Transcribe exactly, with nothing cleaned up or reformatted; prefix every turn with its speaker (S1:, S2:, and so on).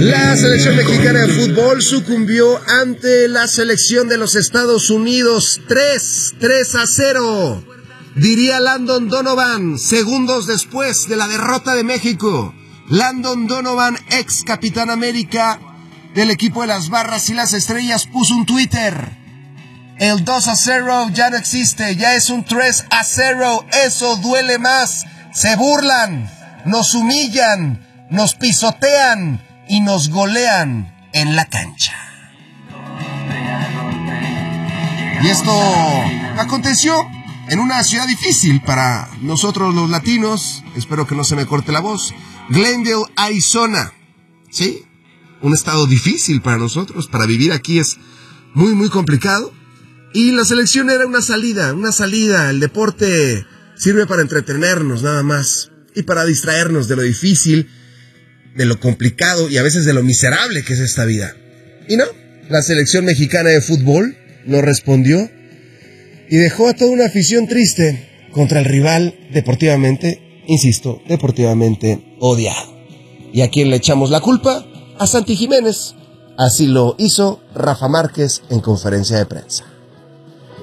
S1: La selección mexicana de fútbol sucumbió ante la selección de los Estados Unidos tres a cero. Diría Landon Donovan, segundos después de la derrota de México. Landon Donovan, ex Capitán América del equipo de las Barras y las Estrellas, puso un Twitter. El dos a cero ya no existe, ya es un tres a cero. Eso duele más. Se burlan, nos humillan, nos pisotean y nos golean en la cancha. Y esto aconteció en una ciudad difícil para nosotros los latinos. Espero que no se me corte la voz. Glendale, Arizona. ¿Sí? Un estado difícil para nosotros. Para vivir aquí es muy, muy complicado. Y la selección era una salida, una salida. El deporte sirve para entretenernos nada más. Y para distraernos de lo difícil, de lo complicado y a veces de lo miserable que es esta vida. Y no, la selección mexicana de fútbol no respondió y dejó a toda una afición triste contra el rival deportivamente, insisto, deportivamente odiado. ¿Y a quién le echamos la culpa? A Santi Jiménez. Así lo hizo Rafa Márquez en conferencia de prensa.